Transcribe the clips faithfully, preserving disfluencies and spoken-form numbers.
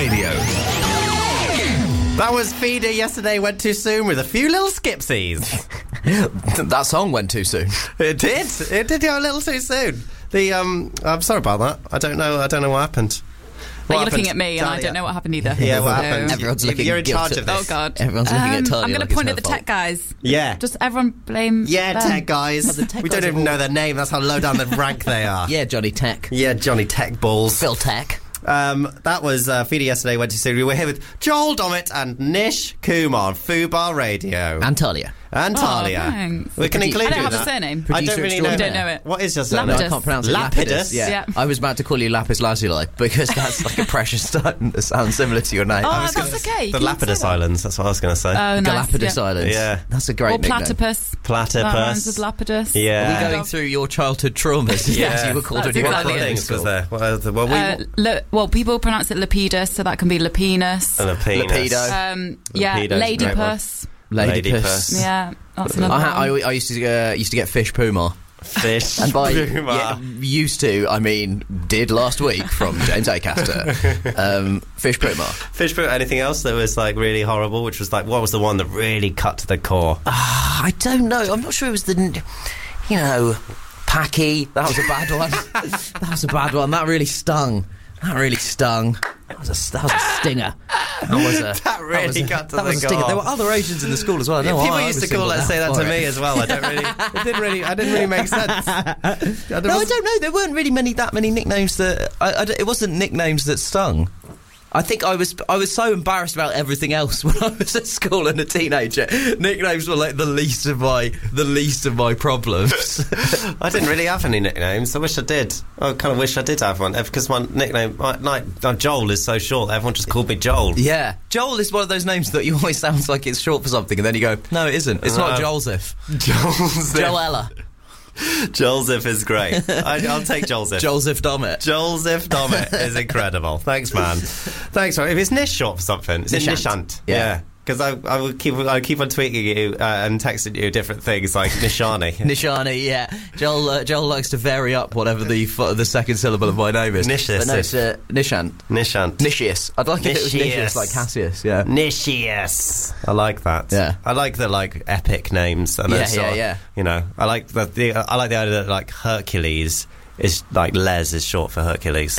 Radio. That was Feeder Yesterday Went Too Soon with a few little skipsies. That song went too soon. It did. It did go a little too soon. The um, I'm sorry about that. I don't know. I don't know what happened. What Are you looking at me and I don't know what happened either? Yeah, what so. happened? Everyone's looking You're in guilty. charge of this. Oh, God. Everyone's looking um, at Talia. I'm going like to point it's at the her tech guys. Yeah. Just everyone blame Yeah, them. tech guys. the tech we guys don't are even all- know their name. That's how low down the rank they are. Yeah, Johnny Tech. Yeah, Johnny Tech Balls. Phil Tech. Um, that was uh, Feeder Yesterday Went Too Soon. We were here with Joel Dommett and Nish Kumar on Fubar Radio. And Talia. And Talia. Oh, thanks. We can include I don't you have in a that. surname. I don't Producer really know. You don't know it. What is your surname? No, I Lapidus. can't pronounce it. Lapidus? Yeah. Yeah. I was about to call you Lapis Lazuli because that's like a precious stone that sounds similar to your name. Oh, I was that's gonna- okay. The Can you Lapidus say that? Islands. That's what I was going to say. Oh, nice. Galapagos yeah. Islands. Yeah. That's a great Or nickname. platypus. Platypus. That rhymes with lapidus. Yeah. Are we going through your childhood traumas? Yeah. As you were called That's when you were exactly at it. things school. was there? Well, the- well, we, Uh, le- well, people pronounce it lapidus, so that can be lapinus. and a penis. Lapido. Um, yeah, Lapido's a great ladypuss. Ladypuss. Yeah, that's another I, ha- I, one. I used to uh, used to get fish puma. Fish. And by Puma. yeah, used to, I mean did last week from James Acaster. um, fish puma. Fish poo. Anything else that was like really horrible? Which was like, what was the one that really cut to the core? Ah, I don't know. I'm not sure it was the, you know, Packy. That was a bad one. That was a bad one. That really stung. That really stung. That was a, that was a stinger. That was a. That really was a, got to that the was a stinger. core. There were other Asians in the school as well. I know People I used was to call singled it, say out that to for me it. as well. I don't really. It didn't really. I didn't really make sense. I No, I don't know. There weren't really many that many nicknames that. I, I don't- it wasn't nicknames that stung. I think I was I was so embarrassed about everything else when I was at school and a teenager. Nicknames were like the least of my the least of my problems. I didn't really have any nicknames. I wish I did. I kind of wish I did have one because my nickname, my, like uh, Joel, is so short. Everyone just called me Joel. Yeah, Joel is one of those names that you always sounds like it's short for something, and then you go, no, it isn't. It's not No. Joseph. Joseph. Joella. Joseph is great. I, I'll take Joseph. Joseph Dommett. Joseph Dommett is incredible. Thanks, man. Thanks. If it's Nish short for something, it's Nishant. Nishant. Yeah. Yeah. Because I, I would keep, I keep on tweeting you uh, and texting you different things like Nishani. Nishani, yeah. Joel uh, Joel likes to vary up whatever the f- the second syllable of my name is. Nishis. But no, it's uh, Nishant. Nishant. Nicius. I'd like if it was Nicius. Nicius, like Cassius, yeah. Nicius. I like that. Yeah. I like the like epic names. And Yeah, it's sort yeah, of, yeah. You know, I like the, the I like the idea that like Hercules is like Les is short for Hercules.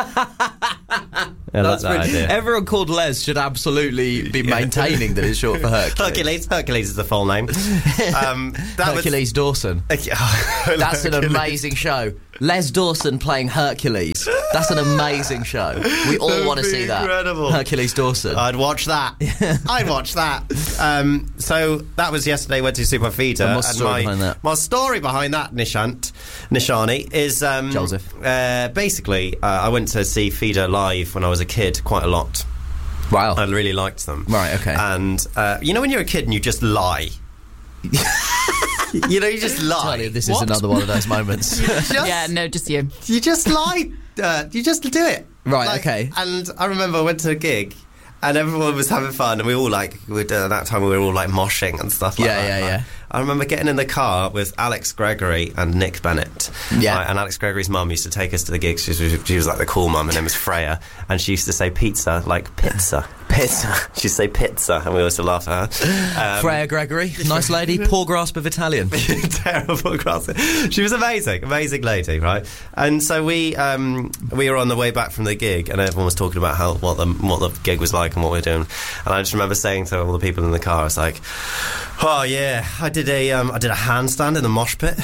I like That's that pretty- idea. Everyone called Les should absolutely be maintaining that it's short for Hercules. Hercules. Hercules is the full name. Um, that was- Hercules Dawson. That's an amazing show. Les Dawson playing Hercules. That's an amazing show. We all That'd want to be see that. incredible. Hercules Dawson. I'd watch that. I'd watch that. Um, so that was Yesterday Went to Super Feeder. And what's the story my, behind that? My story behind that, Nishant, Nishani, is um, Joseph. Uh, basically, uh, I went to see Feeder live when I was a kid quite a lot. Wow. I really liked them. Right, okay. And uh, you know when you're a kid and you just lie. You know, you just lie. Tell you, this What? is another one of those moments. Just- Yeah, no, just you. You just lie. Uh, you just do it. Right, okay. And I remember I went to a gig and everyone was having fun and we all like, we uh, that time we were all like moshing and stuff like Yeah, that. yeah, Like, yeah. I remember getting in the car with Alex Gregory and Nick Bennett. Yeah. Right, and Alex Gregory's mum used to take us to the gigs. She was, she was like the cool mum. Her name was Freya. And she used to say pizza like pizza. Pizza. She'd say pizza and we always used to laugh at her. Um, Freya Gregory, nice lady, poor grasp of Italian. terrible cross. She was amazing, amazing lady, right? And so we um, we were on the way back from the gig, and everyone was talking about how what the what the gig was like and what we were doing. And I just remember saying to all the people in the car, I was like, "Oh yeah, I did a um, I did a handstand in the mosh pit."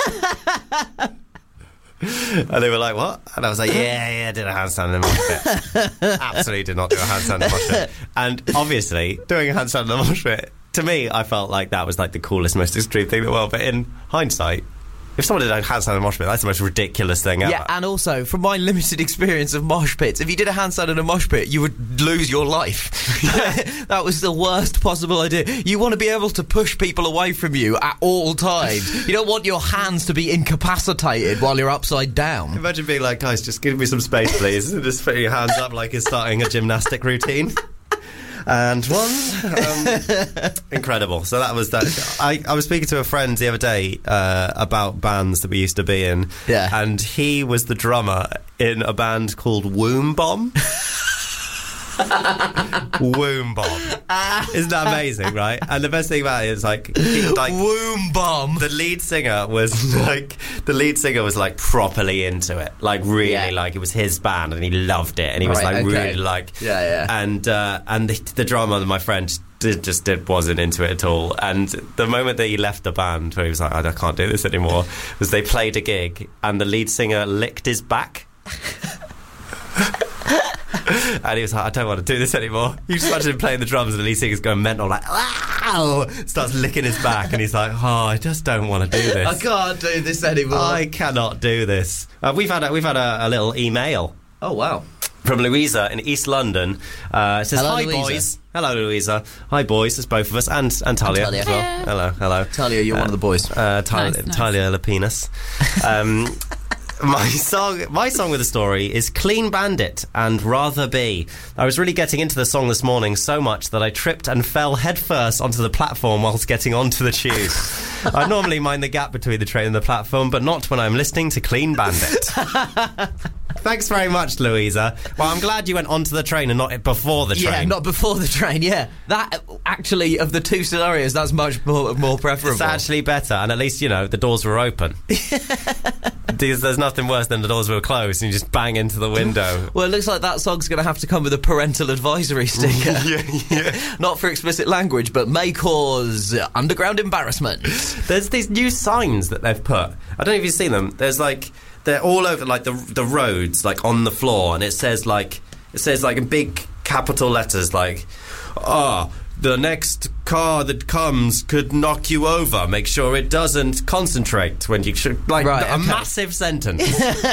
And they were like, what? And I was like, yeah, yeah, I did a handstand in the mosh pit. Absolutely did not do a handstand in the mosh pit. And obviously, doing a handstand in the mosh pit, to me, I felt like that was like the coolest, most extreme thing in the world. But in hindsight, if someone did a handstand in a mosh pit, that's the most ridiculous thing ever. Yeah, and also, from my limited experience of mosh pits, if you did a handstand in a mosh pit, you would lose your life. That was the worst possible idea. You want to be able to push people away from you at all times. You don't want your hands to be incapacitated while you're upside down. Imagine being like, guys, just give me some space, please. And just put your hands up like you're starting a gymnastic routine. And one, um, incredible. So that was that. I, I was speaking to a friend the other day uh, about bands that we used to be in. Yeah. And he was the drummer in a band called Womb Bomb. Womb bomb. Isn't that amazing, right? And the best thing about it is like, he, like womb bomb. The lead singer was like, the lead singer was like properly into it, like really, Yeah. like it was his band and he loved it, and he was Right, like okay. really like, Yeah, yeah. And uh, and the, the drummer, my friend, did, just did wasn't into it at all. And the moment that he left the band, where he was like, I can't do this anymore, was they played a gig and the lead singer licked his back. And he was like, I don't want to do this anymore. You just imagine him playing the drums and the lead singer's going mental, like, wow, starts licking his back, and he's like, oh, I just don't want to do this. I can't do this anymore. I cannot do this. Uh, we've had a, we've had a, a little email Oh, wow. from Louisa in East London. Uh, it says, Hello, hi, Louisa. boys. Hello, Louisa. Hi, boys. It's both of us, and, and Talia, Talia. as well. Hiya. Hello, hello. Talia, you're one of the boys. Uh, Talia, Nice, nice. Talia Lapinus. Um, my song, my song with the story is "Clean Bandit" and "Rather Be." I was really getting into the song this morning so much that I tripped and fell headfirst onto the platform whilst getting onto the tube. I normally mind the gap between the train and the platform, but not when I'm listening to "Clean Bandit." Thanks very much, Louisa. Well, I'm glad you went onto the train and not before the train. Yeah, not before the train, yeah. That, actually, of the two scenarios, that's much more, more preferable. It's actually better, and at least, you know, the doors were open. There's, there's nothing worse than the doors were closed and you just bang into the window. Well, it looks like that song's going to have to come with a parental advisory sticker. yeah, yeah. Not for explicit language, but may cause underground embarrassment. There's these new signs that they've put. I don't know if you've seen them. There's like, they're all over like the the roads, like on the floor, and it says like, it says like in big capital letters like, ah, oh, the next car that comes could knock you over. Make sure it doesn't. Concentrate when you should. Like Right, a okay. massive sentence.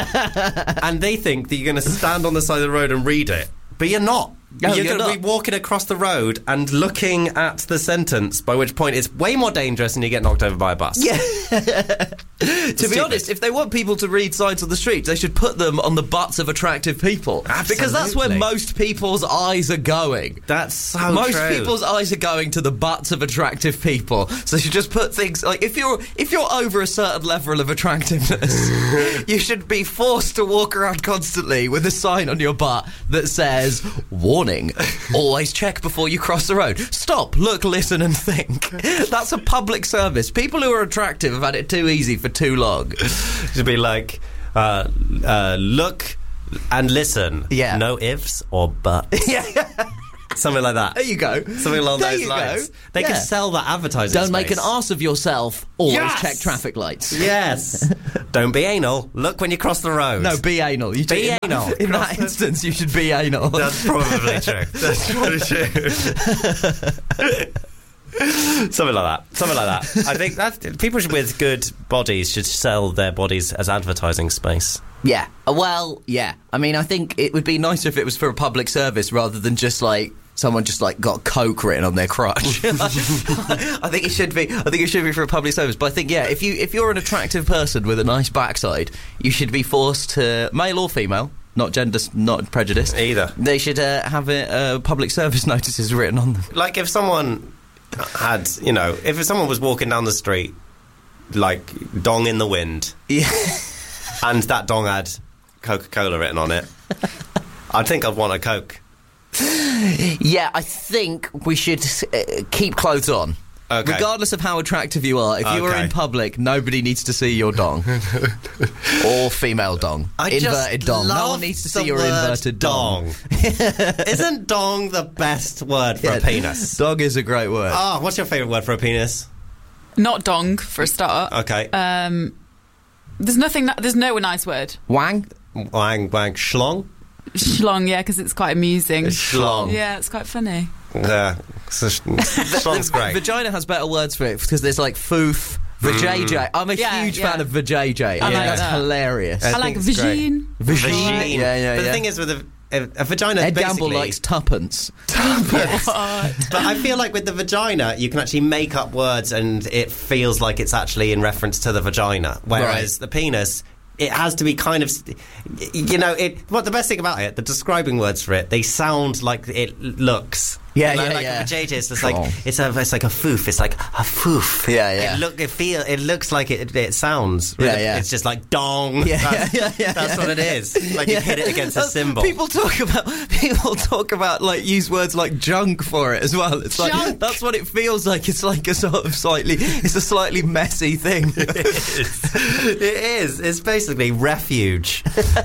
And they think that you're going to stand on the side of the road and read it, but you're not. No, you're you're going to not. be walking across the road and looking at the sentence, by which point it's way more dangerous and you get knocked over by a bus. Yeah. To be Stupid. honest, if they want people to read signs on the streets, they should put them on the butts of attractive people. Because that's where Absolutely. most people's eyes are going. That's so Most true. people's eyes are going to the butts of attractive people. So you should just put things like, if you're if you're over a certain level of attractiveness, you should be forced to walk around constantly with a sign on your butt that says, warning, always check before you cross the road. Stop, look, listen and think. That's a public service. People who are attractive have had it too easy for too long. to be like, uh, uh, look and listen. Yeah. No ifs or buts. Yeah. Something like that. There you go. Something along There those you lines. go. They Yeah. could sell that advertising Don't make an space. arse of yourself. Always Yes! check traffic lights. Yes. Don't be anal. Look when you cross the road. No, be anal. You Be in anal. That, in that instance, you should be anal. That's probably true. That's probably true. Something like that. Something like that. I think that people should, with good bodies should sell their bodies as advertising space. Yeah. Uh, Well, yeah. I mean, I think it would be nicer if it was for a public service rather than just like someone just like got Coke written on their crotch. I think it should be. I think it should be for a public service. But I think yeah, if you if you're an attractive person with a nice backside, you should be forced to, male or female, not gender, not prejudice Either. They should uh, have it, uh, public service notices written on them. Like if someone had, you know, if someone was walking down the street, like dong in the wind, Yeah. and that dong had Coca-Cola written on it, I think I'd want a Coke. Yeah, I think we should uh, keep clothes on. Okay. Regardless of how attractive you are, if you are Okay. in public, nobody needs to see your dong. Or female dong. I inverted just dong. No love one needs to the see your word inverted dong. Isn't dong the best word for Yeah, a penis? Dong is a great word. Ah, what's your favourite word for a penis? Not dong, for a start. Okay. Um, there's nothing. That, there's no nice word. Wang? Wang, wang, schlong? Schlong, yeah, because it's quite amusing. Schlong. Yeah, it's quite funny. Yeah. So, sh- schlong's great. Vagina has better words for it because there's like foof, vajayjay. I'm a Yeah, huge yeah. fan of vajayjay. I, I think like that's that. hilarious. I I, think like it's great. vagine. Vagine. Yeah, yeah, But the yeah. thing is with a, a, a vagina, Ed basically... Gamble likes tuppence. But I feel like with the vagina, you can actually make up words and it feels like it's actually in reference to the vagina. Whereas the penis, it has to be kind of, you know, it. What the best thing about it, the describing words for it, they sound like it looks. Yeah, like, yeah, like yeah. a vajayjay. It's just like Oh. it's a it's like a foof. It's like a foof. Yeah, yeah. It look it feel it looks like it it sounds. Yeah, yeah. It's just like dong. Yeah, that's, yeah, yeah, That's yeah. what it is. Like you Yeah. hit it against a That's- cymbal. People talk about people talk about like use words like junk for it as well. It's like Junk. that's what it feels like. It's like a sort of slightly it's a slightly messy thing. It is. It is. It's basically refuge.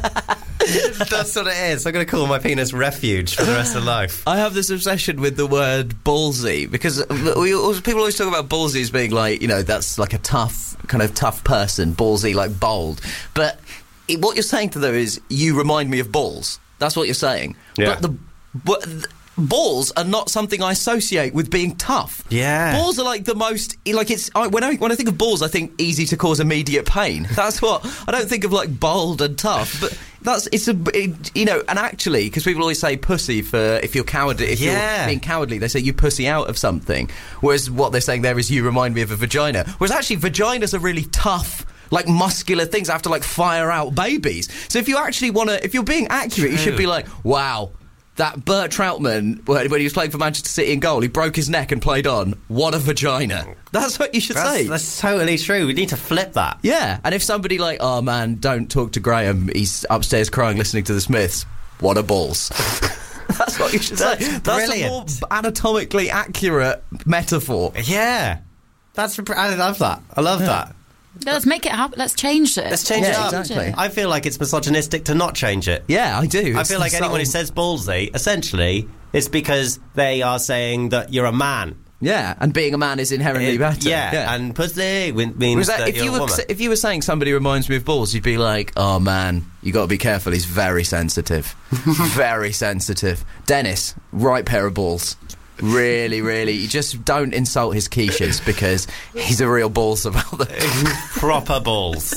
That's what it is. I'm going to call my penis refuge for the rest of life. I have this obsession with the word ballsy because we always, people always talk about ballsy as being like, you know, that's like a tough, kind of tough person, ballsy, like bold. But it, what you're saying to them is, you remind me of balls. That's what you're saying. Yeah. But the but th- balls are not something I associate with being tough. Yeah. Balls are like the most, like it's, I, when I when I think of balls, I think easy to cause immediate pain. That's what, I don't think of like bold and tough, but that's, it's a, it, you know, and actually, because people always say pussy for, if you're cowardly, if Yeah. you're being cowardly, they say you pussy out of something, whereas what they're saying there is you remind me of a vagina, whereas actually vaginas are really tough, like muscular things that have to like fire out babies. So if you actually want to, if you're being accurate, you should True. be like, wow, that Bert Troutman, when when he was playing for Manchester City in goal, he broke his neck and played on. What a vagina. That's what you should That's, say. that's totally true. We need to flip that. Yeah, and if somebody like, oh man, don't talk to Graham, he's upstairs crying listening to the Smiths, what a balls. That's what you should say. That's That's a brilliant. more anatomically accurate metaphor. Yeah. That's. I love that. I love that. Let's make it happen. Let's change it. Let's change Yeah, it up. exactly. I feel like it's misogynistic to not change it. Yeah, I do. I It's feel like the anyone who subtle- says ballsy, essentially, it's because they are saying that you're a man. Yeah, and being a man is inherently It- better. yeah, and pussy win- means Was that, that if you're you a were woman. if you were saying somebody reminds me of balls, you'd be like, "Oh man, you got to be careful. He's very sensitive, very sensitive." Dennis, right pair of balls. Really, really, you just don't insult his quiches because he's a real balls about them. Proper balls.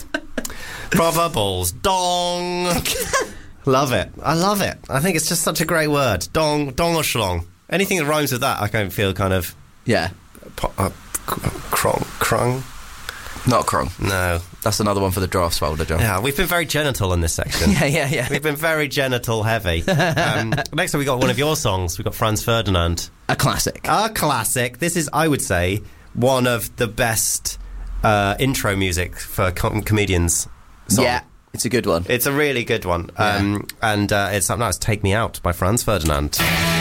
Proper balls. Dong. Love it. I love it. I think it's just such a great word. Dong, dong or schlong. Anything that rhymes with that, I can feel kind of Yeah, po- uh, crong, crong. not crong. No. That's another one for the drafts folder, John. Yeah, we've been very genital in this section. yeah, yeah. yeah. We've been very genital heavy. Um, next up, we got one of your songs. We got Franz Ferdinand. A classic. A classic. This is, I would say, one of the best uh, intro music for com- comedians. Song. Yeah, it's a good one. It's a really good one. Um, and uh, it's up now. It's Take Me Out by Franz Ferdinand.